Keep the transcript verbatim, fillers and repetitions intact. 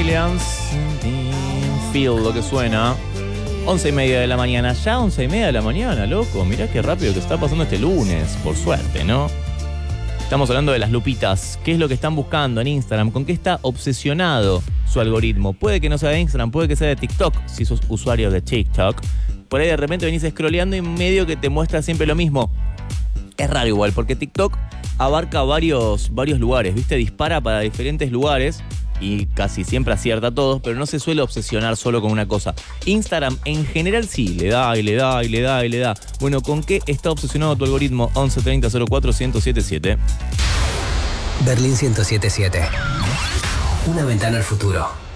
Williams. Feel lo que suena. Once y media de la mañana. Ya once y media de la mañana, loco. Mirá qué rápido que está pasando este lunes. Por suerte, ¿no? Estamos hablando de las lupitas. ¿Qué es lo que están buscando en Instagram? ¿Con qué está obsesionado su algoritmo? Puede que no sea de Instagram, puede que sea de TikTok, si sos usuario de TikTok. Por ahí de repente venís scrolleando y medio que te muestra siempre lo mismo. Es raro igual, porque TikTok abarca varios, varios lugares, ¿viste? Dispara para diferentes lugares y casi siempre acierta a todos, pero no se suele obsesionar solo con una cosa. Instagram en general sí, le da y le da y le da y le da. Bueno, ¿con qué está obsesionado tu algoritmo? once treinta cero cuatro uno cero siete siete. Berlín ciento siete punto siete. Una ventana al futuro.